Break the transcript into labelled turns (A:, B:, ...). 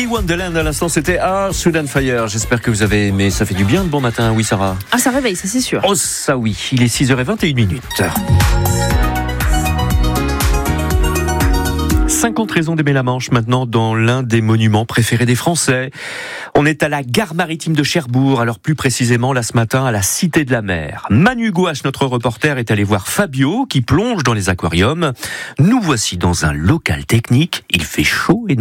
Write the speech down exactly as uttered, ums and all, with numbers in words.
A: Wonderland à l'instant, c'était Our Sudan Fire. J'espère que vous avez aimé. Ça fait du bien de bon matin, oui Sarah?
B: Ah, ça réveille, ça c'est sûr.
A: Oh ça oui, il est six heures vingt et une minutes. cinquante raisons d'aimer la Manche maintenant dans l'un des monuments préférés des Français. On est à la gare maritime de Cherbourg, alors plus précisément là ce matin à la Cité de la Mer. Manu Gouache, notre reporter, est allé voir Fabio qui plonge dans les aquariums. Nous voici dans un local technique, il fait chaud et nous